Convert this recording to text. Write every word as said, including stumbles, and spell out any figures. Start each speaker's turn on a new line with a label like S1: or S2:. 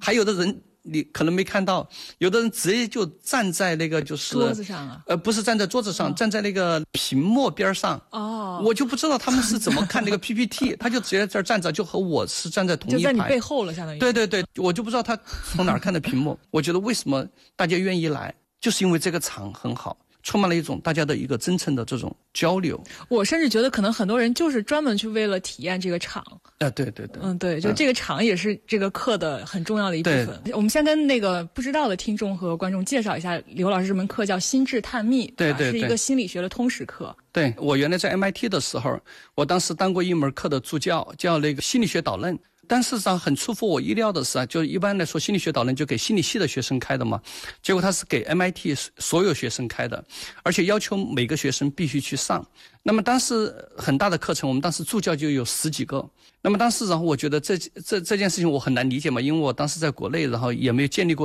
S1: 还有的人你可能没看到，有的人直接就站在那个就是
S2: 桌子上啊，
S1: 呃，不是站在桌子上，
S2: 哦、
S1: 站在那个屏幕边上。
S2: 哦，
S1: 我就不知道他们是怎么看那个 P P T， 他就直接在这儿站着，就和我是站在同一排，
S2: 就在你背后了，相当于。
S1: 对对对，我就不知道他从哪儿看的屏幕。我觉得为什么大家愿意来，就是因为这个场很好。充满了一种大家的一个真诚的这种交流。
S2: 我甚至觉得可能很多人就是专门去为了体验这个场。
S1: 啊，对对对，
S2: 嗯，对，就这个场也是这个课的很重要的一部分。我们先跟那个不知道的听众和观众介绍一下刘老师这门课叫心智探秘，
S1: 对对对，
S2: 是一个心理学的通识课。
S1: 对，我原来在 M I T 的时候，我当时当过一门课的助教，叫那个心理学导论。但事实上很出乎我意料的是啊，就一般来说心理学导论就给心理系的学生开的嘛，结果他是给 M I T 所有学生开的，而且要求每个学生必须去上。那么当时很大的课程，我们当时助教就有十几个。那么当时然后我觉得这这这件事情我很难理解嘛，因为我当时在国内，然后也没有建立过